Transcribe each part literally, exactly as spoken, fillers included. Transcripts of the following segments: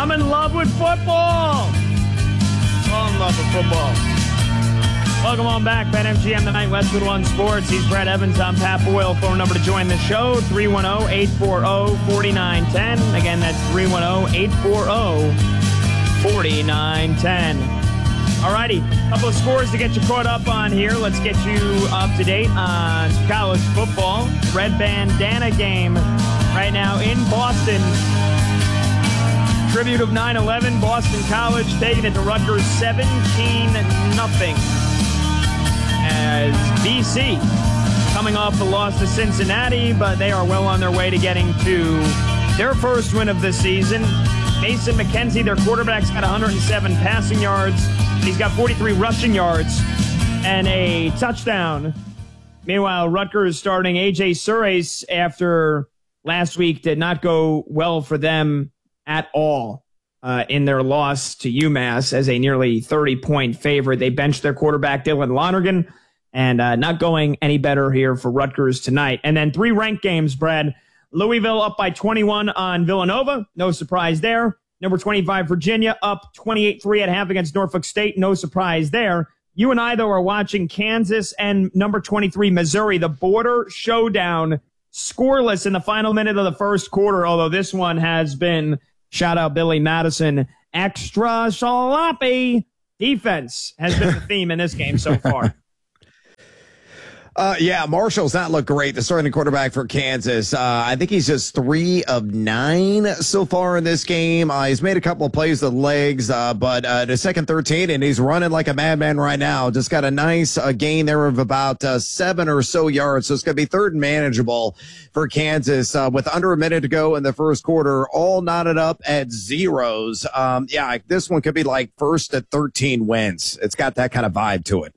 I'm in love with football. I'm in love with football. Welcome on back, BetMGM, the night Westwood One Sports. He's Brad Evans. I'm Pat Boyle. Phone number to join the show, three one zero, eight four zero, four nine one zero. Again, that's three one zero, eight four zero, four nine one zero. All righty, a couple of scores to get you caught up on here. Let's get you up to date on college football. Red bandana game right now in Boston. Tribute of nine eleven, Boston College taking it to Rutgers seventeen nothing. As B C coming off the loss to Cincinnati, but they are well on their way to getting to their first win of the season. Mason McKenzie, their quarterback's got one hundred seven passing yards. He's got forty-three rushing yards and a touchdown. Meanwhile, Rutgers starting A J Surace after last week did not go well for them at all uh, in their loss to UMass as a nearly thirty-point favorite. They benched their quarterback, Dylan Lonergan, and uh, not going any better here for Rutgers tonight. And then three ranked games, Brad. Louisville up by twenty-one on Villanova. No surprise there. Number twenty-five, Virginia, up twenty-eight three at half against Norfolk State. No surprise there. You and I, though, are watching Kansas and number twenty-three, Missouri, the border showdown, scoreless in the final minute of the first quarter, although this one has been, shout out Billy Madison, extra sloppy. Defense has been the theme in this game so far. Uh, yeah, Marshall's not looked great, the starting quarterback for Kansas. Uh, I think he's just three of nine so far in this game. Uh, he's made a couple of plays with legs, uh, but uh, the second thirteen, and he's running like a madman right now. Just got a nice uh, gain there of about uh, seven or so yards, so it's going to be third and manageable for Kansas uh, with under a minute to go in the first quarter, all knotted up at zeros. Um, yeah, this one could be like first at thirteen wins. It's got that kind of vibe to it.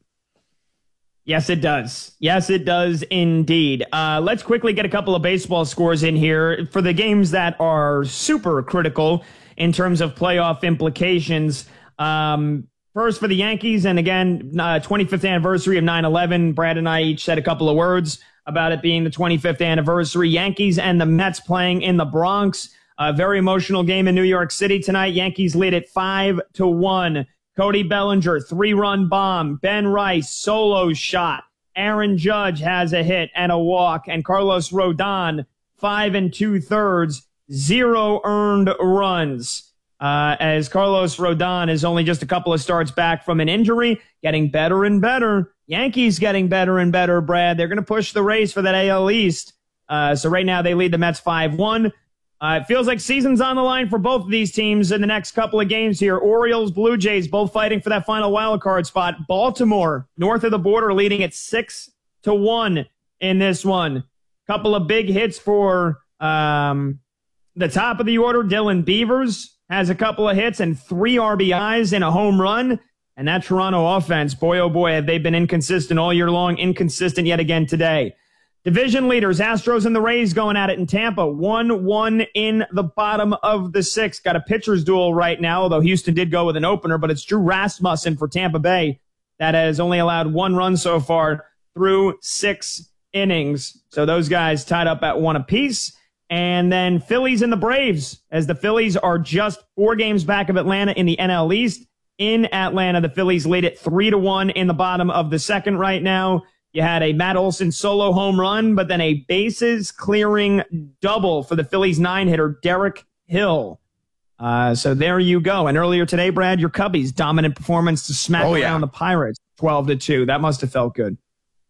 Yes, it does. Yes, it does indeed. Uh, let's quickly get a couple of baseball scores in here for the games that are super critical in terms of playoff implications. Um, first for the Yankees, and again, uh, twenty-fifth anniversary of nine eleven. Brad and I each said a couple of words about it being the twenty-fifth anniversary. Yankees and the Mets playing in the Bronx. A very emotional game in New York City tonight. Yankees lead it five to one. Cody Bellinger, three-run bomb. Ben Rice, solo shot. Aaron Judge has a hit and a walk. And Carlos Rodon, five and two-thirds, zero earned runs. Uh, as Carlos Rodon is only just a couple of starts back from an injury, getting better and better. Yankees getting better and better, Brad. They're going to push the race for that A L East. Uh, so right now they lead the Mets five one. Uh, it feels like season's on the line for both of these teams in the next couple of games here. Orioles, Blue Jays, both fighting for that final wild card spot. Baltimore, north of the border, leading at six to one in this one. Couple of big hits for um, the top of the order. Dylan Beavers has a couple of hits and three R B Is in a home run. And that Toronto offense, boy, oh boy, have they been inconsistent all year long. Inconsistent yet again today. Division leaders, Astros and the Rays going at it in Tampa. one one in the bottom of the sixth. Got a pitcher's duel right now, although Houston did go with an opener, but it's Drew Rasmussen for Tampa Bay that has only allowed one run so far through six innings. So those guys tied up at one apiece. And then Phillies and the Braves, as the Phillies are just four games back of Atlanta in the N L East. In Atlanta, the Phillies lead it three to one in the bottom of the second right now. You had a Matt Olson solo home run, but then a bases-clearing double for the Phillies nine-hitter, Derek Hill. Uh, so there you go. And earlier today, Brad, your Cubbies, dominant performance to smack oh, around yeah. the Pirates, twelve to two. That must have felt good.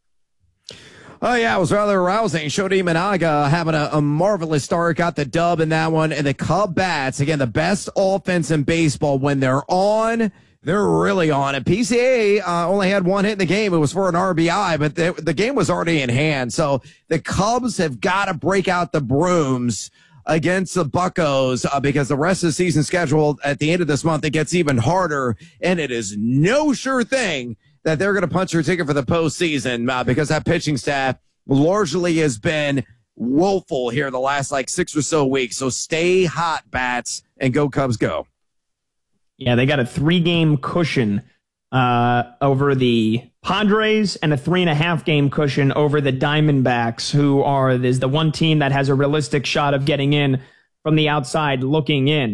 Oh, yeah, it was rather arousing. Shodi Imanaga having a, a marvelous start, got the dub in that one. And the Cub bats, again, the best offense in baseball when they're on. They're really on it. P C A uh, only had one hit in the game. It was for an R B I, but the, the game was already in hand. So the Cubs have got to break out the brooms against the Buccos uh, because the rest of the season schedule at the end of this month, it gets even harder. And it is no sure thing that they're going to punch their ticket for the postseason uh, because that pitching staff largely has been woeful here the last like six or so weeks. So stay hot, bats, and go Cubs go. Yeah, they got a three-game cushion uh, over the Padres and a three-and-a-half game cushion over the Diamondbacks, who are is the one team that has a realistic shot of getting in from the outside looking in.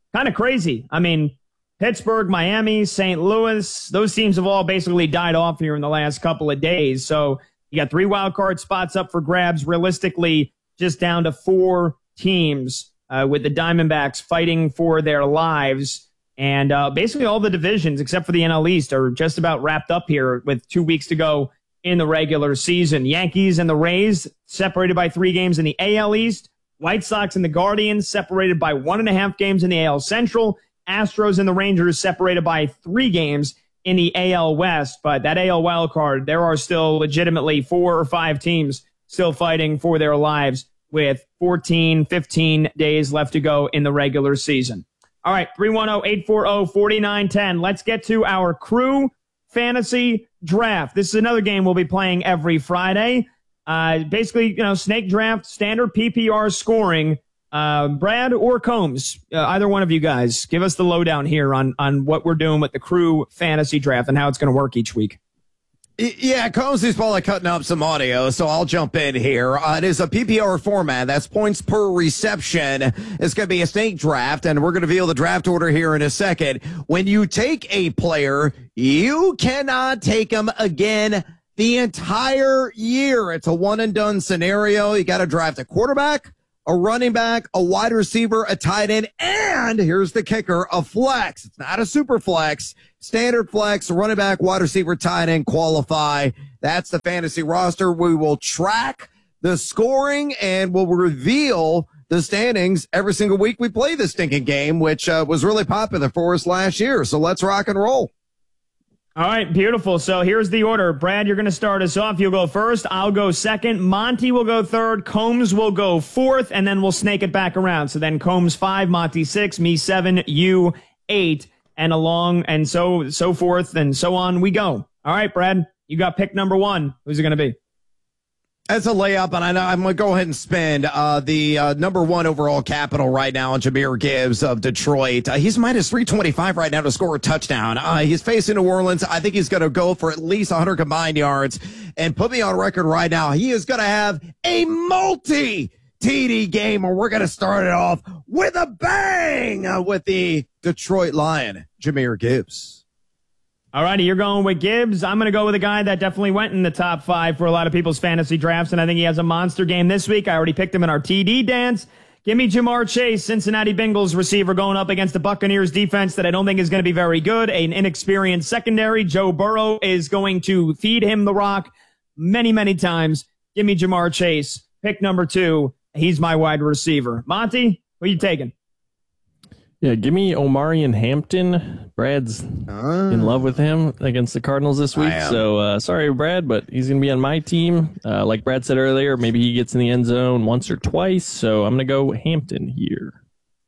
kind of crazy. I mean, Pittsburgh, Miami, Saint Louis, those teams have all basically died off here in the last couple of days. So you got three wild card spots up for grabs, realistically just down to four teams uh, with the Diamondbacks fighting for their lives. And uh, basically all the divisions, except for the N L East, are just about wrapped up here with two weeks to go in the regular season. Yankees and the Rays separated by three games in the A L East. White Sox and the Guardians separated by one and a half games in the A L Central. Astros and the Rangers separated by three games in the A L West. But that A L wild card, there are still legitimately four or five teams still fighting for their lives with fourteen, fifteen days left to go in the regular season. All right, three one zero, eight four zero, four nine one zero. Let's get to our crew fantasy draft. This is another game we'll be playing every Friday. Uh, basically, you know, snake draft, standard P P R scoring. Uh, Brad or Combs, uh, either one of you guys, give us the lowdown here on, on what we're doing with the crew fantasy draft and how it's going to work each week. Yeah, Combs is probably cutting up some audio, so I'll jump in here. Uh, it is a P P R format. That's points per reception. It's going to be a snake draft, and we're going to reveal the draft order here in a second. When you take a player, you cannot take him again the entire year. It's a one-and-done scenario. You got to draft a quarterback, a running back, a wide receiver, a tight end, and here's the kicker, a flex. It's not a super flex. Standard flex, running back, wide receiver, tight end qualify. That's the fantasy roster. We will track the scoring and we'll reveal the standings every single week we play this stinking game, which uh, was really popular for us last year. So let's rock and roll. All right, beautiful. So here's the order. Brad, you're going to start us off. You'll go first. I'll go second. Monty will go third. Combs will go fourth, and then we'll snake it back around. So then Combs five, Monty six, me seven, you eight, and along and so so forth and so on we go. All right, Brad, you got pick number one. Who's it going to be? As a layup, and I know I'm going to go ahead and spend uh, the uh, number one overall capital right now on Jahmyr Gibbs of Detroit. Uh, he's minus three twenty-five right now to score a touchdown. Uh, he's facing New Orleans. I think he's going to go for at least one hundred combined yards and put me on record right now. He is going to have a multi T D game, and we're going to start it off with a bang uh, with the Detroit Lion, Jahmyr Gibbs. All righty, you're going with Gibbs. I'm going to go with a guy that definitely went in the top five for a lot of people's fantasy drafts, and I think he has a monster game this week. I already picked him in our T D dance. Give me Jamar Chase, Cincinnati Bengals receiver, going up against the Buccaneers defense that I don't think is going to be very good. An inexperienced secondary. Joe Burrow is going to feed him the rock many, many times. Give me Jamar Chase. Pick number two. He's my wide receiver. Monty, who are you taking? Yeah, give me Omarion Hampton. Brad's uh, in love with him against the Cardinals this week. So uh, sorry, Brad, but he's going to be on my team. Uh, like Brad said earlier, maybe he gets in the end zone once or twice. So I'm going to go Hampton here.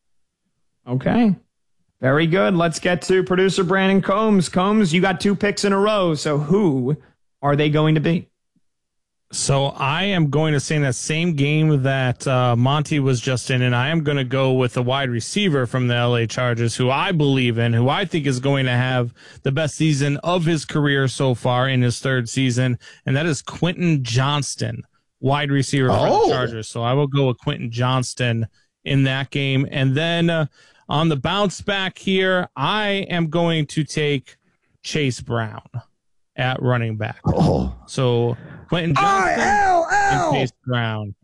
Okay. Very good. Let's get to producer Brandon Combs. Combs, you got two picks in a row. So who are they going to be? So I am going to stay in that same game that uh, Monty was just in, and I am going to go with the wide receiver from the L A Chargers, who I believe in, who I think is going to have the best season of his career so far in his third season, and that is Quentin Johnston, wide receiver for oh. the Chargers. So I will go with Quentin Johnston in that game. And then uh, on the bounce back here, I am going to take Chase Brown at running back. Oh. So Quentin Johnston and Chase Brown.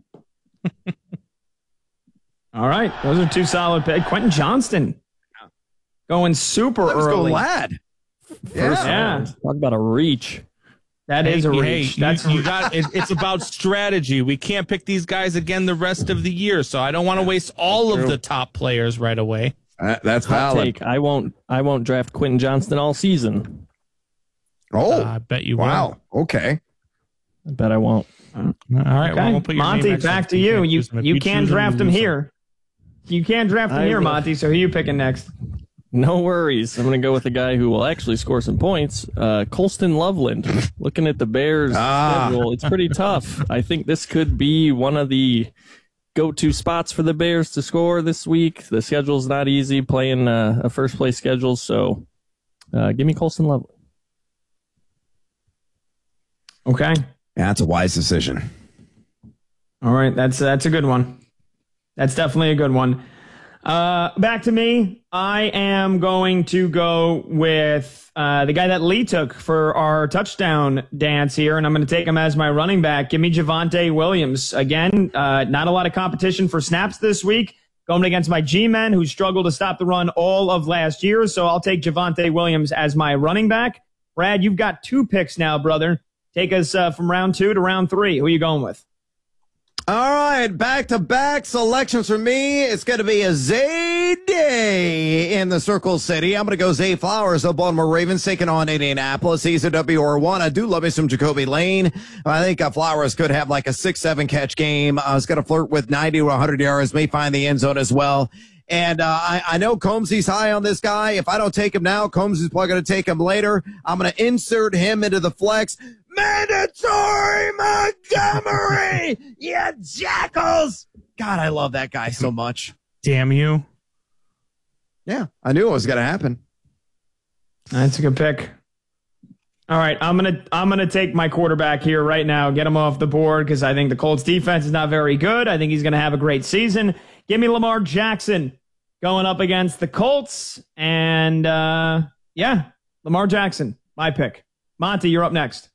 All right. Those are two solid picks. Quentin Johnston going super Let's early. Go lad. Yeah. yeah. Talk about a reach. That hey, is a reach. Hey, That's you, you got it, it's about strategy. We can't pick these guys again the rest of the year, so I don't want to waste all of the top players right away. Uh, that's Hot valid. take. I won't I won't draft Quentin Johnston all season. Oh, uh, I bet you wow. will. Okay. I bet I won't. All right. Okay. Well, we'll put your Monty, name back to you. You you, you can draft him here. You can't draft him I here, will. Monty. So who are you picking next? No worries. I'm going to go with a guy who will actually score some points. Uh, Colston Loveland. Looking at the Bears' Ah. schedule, it's pretty tough. I think this could be one of the go-to spots for the Bears to score this week. The schedule's not easy, playing uh, a first-place schedule, so uh, give me Colston Loveland. Okay. Yeah, that's a wise decision. All right. That's that's a good one. That's definitely a good one. Uh, back to me. I am going to go with uh, the guy that Lee took for our touchdown dance here, and I'm going to take him as my running back. Give me Javonte Williams. Again, uh, not a lot of competition for snaps this week. Going against my G-men who struggled to stop the run all of last year, so I'll take Javonte Williams as my running back. Brad, you've got two picks now, brother. Take us uh, from round two to round three. Who are you going with? All right, back-to-back selections for me. It's going to be a Zay Day in the Circle City. I'm going to go Zay Flowers, the Baltimore Ravens, taking on Indianapolis. He's a W R one. I do love me some Jacoby Lane. I think uh, Flowers could have like a six seven catch game. I was going to flirt with ninety to one hundred yards, may find the end zone as well. And uh, I, I know Combsy's high on this guy. If I don't take him now, Combs is probably going to take him later. I'm going to insert him into the flex. Mandatory Montgomery! Yeah, jackals! God, I love that guy so much. Damn you. Yeah, I knew it was going to happen. That's a good pick. All right, I'm gonna I'm gonna take my quarterback here right now, get him off the board because I think the Colts defense is not very good. I think he's gonna have a great season. Give me Lamar Jackson going up against the Colts, and uh, yeah, Lamar Jackson, my pick. Monty, you're up next.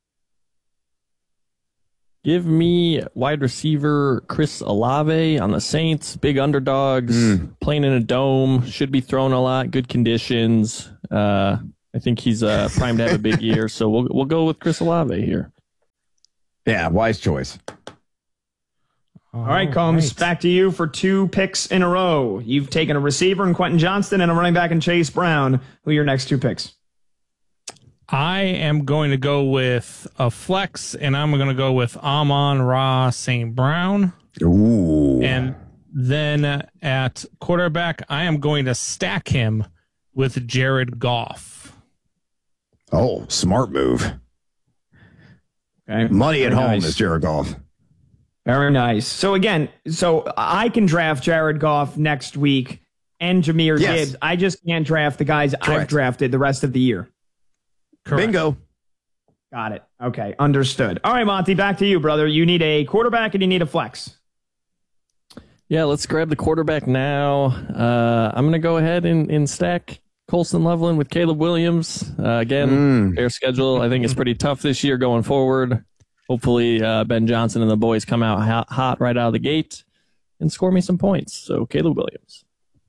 Give me wide receiver Chris Olave on the Saints. Big underdogs, mm. playing in a dome, should be throwing a lot, good conditions. Uh, I think he's uh, primed to have a big year, so we'll we'll go with Chris Olave here. Yeah, wise choice. All right, Combs, right. Back to you for two picks in a row. You've taken a receiver in Quentin Johnston and a running back in Chase Brown. Who are your next two picks? I am going to go with a flex, and I'm going to go with Amon-Ra Saint Brown. Ooh. And then at quarterback, I am going to stack him with Jared Goff. Oh, smart move. Okay. Money at Very home nice. is Jared Goff. Very nice. So again, so I can draft Jared Goff next week and Jahmyr Yes. Gibbs. I just can't draft the guys I've Correct. drafted the rest of the year. Correct. Bingo. Got it. Okay, understood. All right, Monty, back to you, brother. You need a quarterback and you need a flex. Yeah, let's grab the quarterback now. Uh, I'm going to go ahead and, and stack Colston Loveland with Caleb Williams. Uh, again, Mm. their schedule, I think, is pretty tough this year going forward. Hopefully, uh, Ben Johnson and the boys come out hot, hot right out of the gate and score me some points. So, Caleb Williams.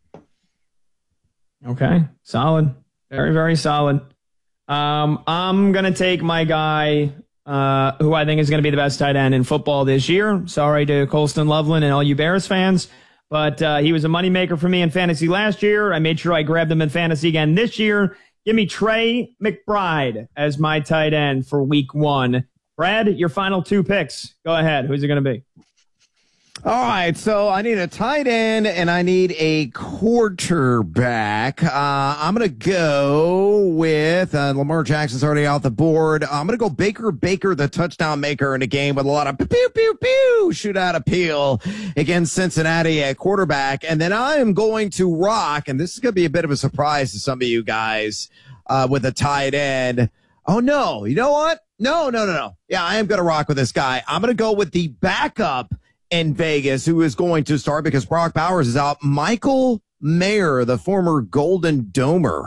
Okay, solid. Very, very solid. Um, I'm going to take my guy uh, who I think is going to be the best tight end in football this year. Sorry to Colston Loveland and all you Bears fans, but uh, he was a moneymaker for me in fantasy last year. I made sure I grabbed him in fantasy again this year. Give me Trey McBride as my tight end for week one. Brad, your final two picks. Go ahead. Who's it going to be? All right, so I need a tight end and I need a quarterback. Uh, I'm going to go with uh, Lamar Jackson's already off the board. I'm going to go Baker Baker, the touchdown maker in a game with a lot of pew, pew, pew, pew, shootout appeal against Cincinnati at quarterback. And then I am going to rock, and this is going to be a bit of a surprise to some of you guys, uh, with a tight end. Oh, no. You know what? No, no, no, no. Yeah, I am going to rock with this guy. I'm going to go with the backup in Vegas, who is going to start because Brock Bowers is out. Michael Mayer, the former Golden Domer.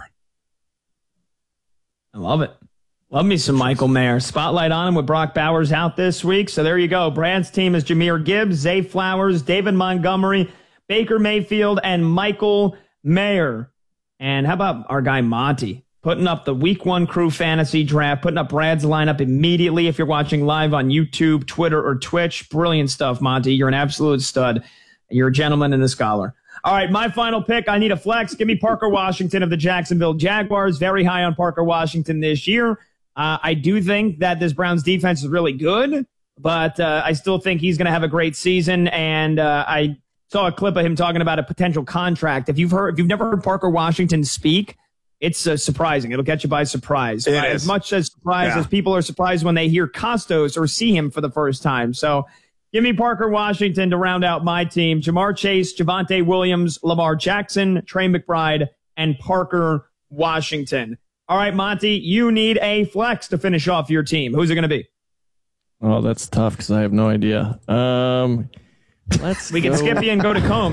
I love it. Love me some Michael Mayer. Spotlight on him with Brock Bowers out this week. So there you go. Brad's team is Jahmyr Gibbs, Zay Flowers, David Montgomery, Baker Mayfield, and Michael Mayer. And how about our guy Monty? Putting up the week one crew fantasy draft, putting up Brad's lineup immediately if you're watching live on YouTube, Twitter, or Twitch. Brilliant stuff, Monty. You're an absolute stud. You're a gentleman and a scholar. All right, my final pick. I need a flex. Give me Parker Washington of the Jacksonville Jaguars. Very high on Parker Washington this year. Uh, I do think that this Browns defense is really good, but uh, I still think he's going to have a great season. And uh, I saw a clip of him talking about a potential contract. If you've heard, if you've never heard Parker Washington speak, it's uh, surprising. It'll get you by surprise. It uh, is. As much as surprised Yeah. as people are surprised when they hear Costos or see him for the first time. So give me Parker Washington to round out my team. Jamar Chase, Javonte Williams, Lamar Jackson, Trey McBride, and Parker Washington. All right, Monty, you need a flex to finish off your team. Who's it going to be? Oh, that's tough because I have no idea. Um, let's We can go. skip you and go to Combs.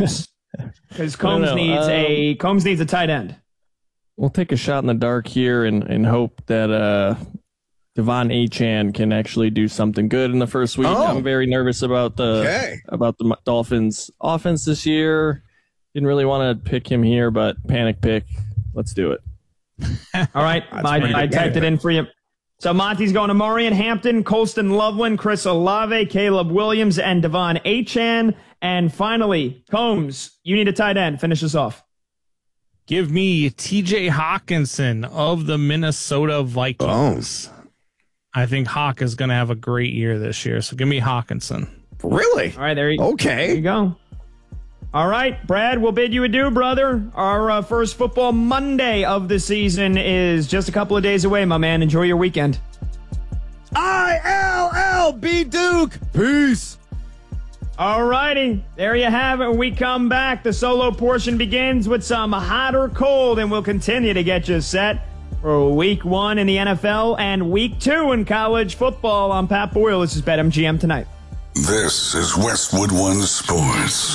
Because Combs needs um, a Combs needs a tight end. We'll take a shot in the dark here and, and hope that uh, Devon Achane can actually do something good in the first week. Oh. I'm very nervous about the okay. about the Dolphins' offense this year. Didn't really want to pick him here, but panic pick. Let's do it. All right, I, I typed it in for you. So Monty's going to Maureen Hampton, Colston Loveland, Chris Olave, Caleb Williams, and Devon Achane. And finally, Combs, you need a tight end. Finish us off. Give me T J Hawkinson of the Minnesota Vikings. Oh. I think Hawk is going to have a great year this year, so give me Hawkinson. Really? All right, there you, okay. there you go. All right, Brad, we'll bid you adieu, brother. Our uh, first football Monday of the season is just a couple of days away, my man. Enjoy your weekend. I L L B Duke. Peace. All righty, there you have it. When we come back, the solo portion begins with some hot or cold, and we'll continue to get you set for week one in the N F L and week two in college football. I'm Pat Boyle. This is BetMGM Tonight. This is Westwood One Sports.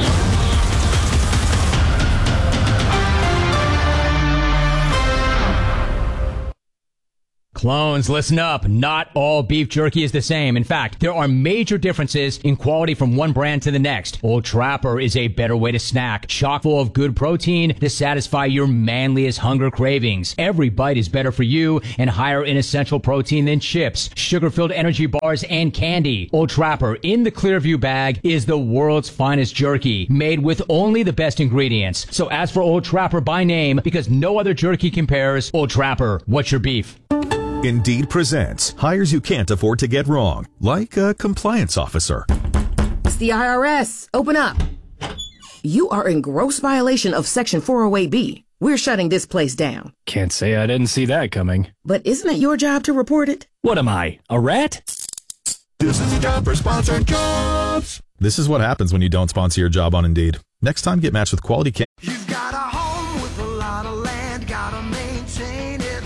Clones, listen up. Not all beef jerky is the same. In fact, there are major differences in quality from one brand to the next. Old Trapper is a better way to snack, chock full of good protein to satisfy your manliest hunger cravings. Every bite is better for you and higher in essential protein than chips, sugar-filled energy bars, and candy. Old Trapper in the Clearview bag is the world's finest jerky, made with only the best ingredients. So ask for Old Trapper by name because no other jerky compares. Old Trapper, what's your beef? Indeed presents hires you can't afford to get wrong, like a compliance officer. It's the I R S. Open up. You are in gross violation of Section four oh eight B. We're shutting this place down. Can't say I didn't see that coming. But isn't it your job to report it? What am I, a rat? This is a job for sponsored jobs. This is what happens when you don't sponsor your job on Indeed. Next time, get matched with quality candidates. You've got a home with a lot of land, gotta maintain it.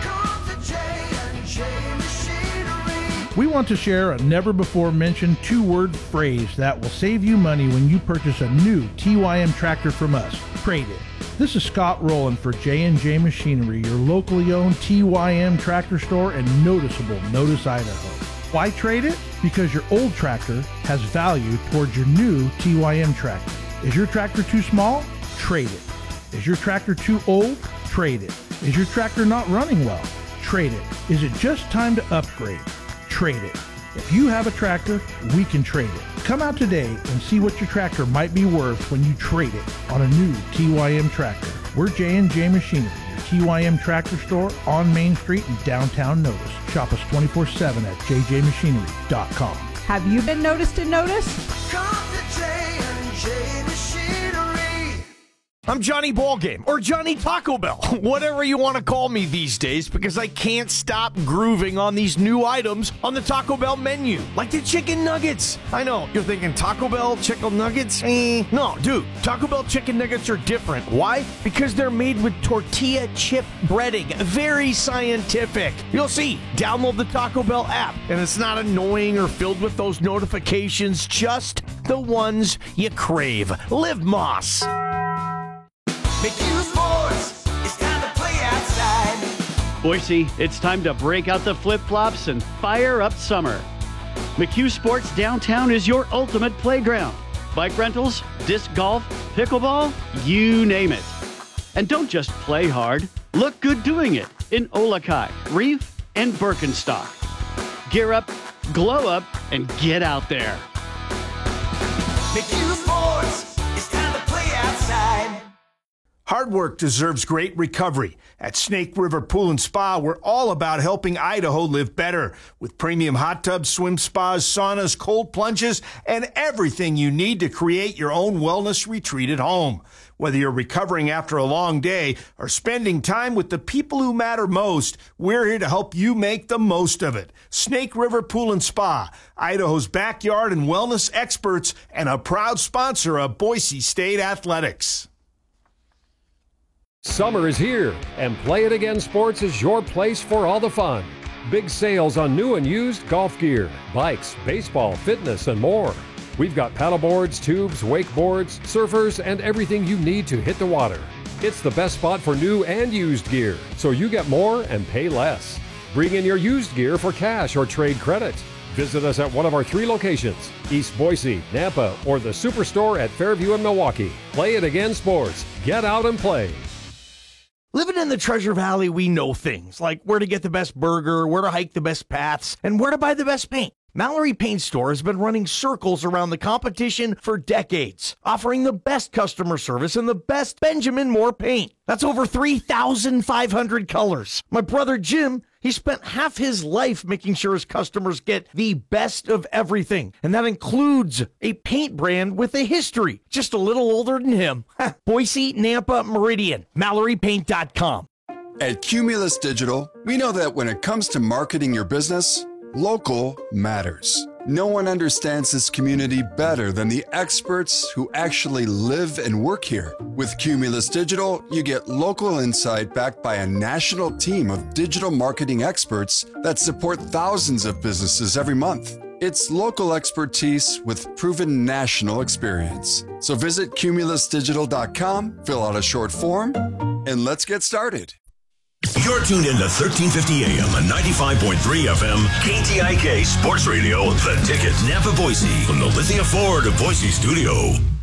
We want to share a never-before-mentioned two-word phrase that will save you money when you purchase a new T Y M tractor from us. Trade it. This is Scott Rowland for J and J Machinery, your locally owned T Y M tractor store in noticeable Notice, Idaho. Why trade it? Because your old tractor has value towards your new T Y M tractor. Is your tractor too small? Trade it. Is your tractor too old? Trade it. Is your tractor not running well? Trade it. Is it just time to upgrade? Trade it. If you have a tractor, we can trade it. Come out today and see what your tractor might be worth when you trade it on a new T Y M tractor. We're J and J Machinery, your T Y M tractor store on Main Street in downtown Notice. Shop us twenty-four seven at j j machinery dot com. Have you been noticed in Notice? Come to J and J Machinery. I'm Johnny Ballgame, or Johnny Taco Bell, whatever you want to call me these days, because I can't stop grooving on these new items on the Taco Bell menu, like the chicken nuggets. I know, you're thinking Taco Bell chicken nuggets? Eh. No, dude, Taco Bell chicken nuggets are different. Why? Because they're made with tortilla chip breading. Very scientific. You'll see. Download the Taco Bell app, and it's not annoying or filled with those notifications, just the ones you crave. Live Moss. McHugh Sports, it's time to play outside. Boise, it's time to break out the flip-flops and fire up summer. McHugh Sports Downtown is your ultimate playground. Bike rentals, disc golf, pickleball, you name it. And don't just play hard, look good doing it in Olakai, Reef, and Birkenstock. Gear up, glow up, and get out there. McHugh Sports, it's time to play outside. Hard work deserves great recovery. At Snake River Pool and Spa, we're all about helping Idaho live better with premium hot tubs, swim spas, saunas, cold plunges, and everything you need to create your own wellness retreat at home. Whether you're recovering after a long day or spending time with the people who matter most, we're here to help you make the most of it. Snake River Pool and Spa, Idaho's backyard and wellness experts, and a proud sponsor of Boise State Athletics. Summer is here, and Play It Again Sports is your place for all the fun. Big sales on new and used golf gear, bikes, baseball, fitness, and more. We've got paddleboards, tubes, wakeboards, surfers, and everything you need to hit the water. It's the best spot for new and used gear, so you get more and pay less. Bring in your used gear for cash or trade credit. Visit us at one of our three locations, East Boise, Nampa, or the Superstore at Fairview in Milwaukee. Play it again sports. Get out and play. Living in the Treasure Valley, we know things like where to get the best burger, where to hike the best paths, and where to buy the best paint. Mallory Paint Store has been running circles around the competition for decades, offering the best customer service and the best Benjamin Moore paint. That's over three thousand five hundred colors. My brother Jim, he spent half his life making sure his customers get the best of everything, and that includes a paint brand with a history, just a little older than him. Boise, Nampa, Meridian, Mallory Paint dot com. At Cumulus Digital, we know that when it comes to marketing your business, local matters. No one understands this community better than the experts who actually live and work here. With Cumulus Digital, you get local insight backed by a national team of digital marketing experts that support thousands of businesses every month. It's local expertise with proven national experience. So visit cumulus digital dot com, fill out a short form, and let's get started. You're tuned in to thirteen fifty A M and ninety-five point three F M K T I K Sports Radio, The Ticket, Nampa, Boise, from the Lithia Ford of Boise studio.